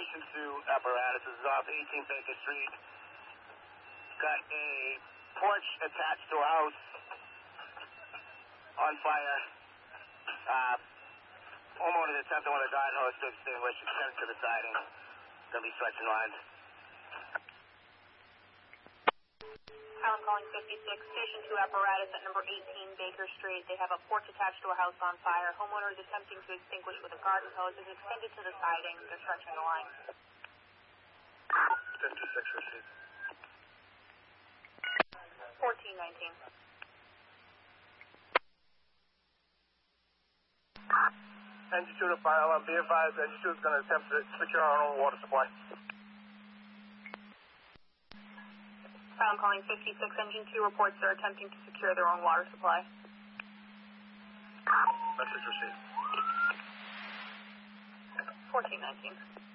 Station 2 apparatus. This is off 18 Baker Street. Got a porch attached to a house on fire. Homeowners attempting with a garden hose to extinguish, extended to the siding. Going to be stretching lines. I'm calling 56, Station 2 apparatus at number 18 Baker Street. They have a porch attached to a house on fire. Homeowners attempting to extinguish with a garden hose is extended to the siding. They're stretching the line. 56 received. 1419. Engine 2 to fire alarm. Be advised, Engine 2 is going to attempt to secure our own water supply. I'm calling 56, Engine 2 reports they're attempting to secure their own water supply. Message received. 1419.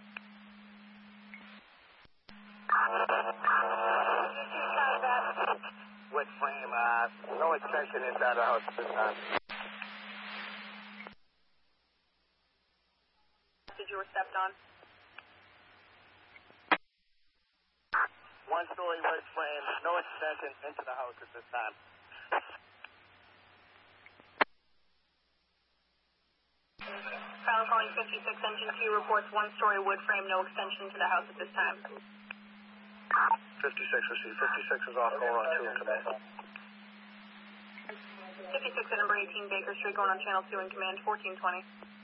Wood frame, no extension inside the house at this time. Did you were stepped on? One-story wood frame, no extension into the house at this time. I'm calling 56, Engine 2 reports one-story wood frame, no extension to the house at this time. 56 received. 56 is off, call on 2 in command. 56 at number 18 Baker Street, going on channel 2 in command, 1420.